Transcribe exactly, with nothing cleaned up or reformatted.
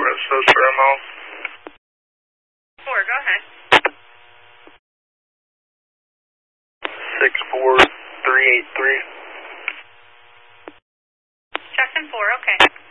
S S Thermo. Four, go ahead. six four three eight three. Jackson four, okay.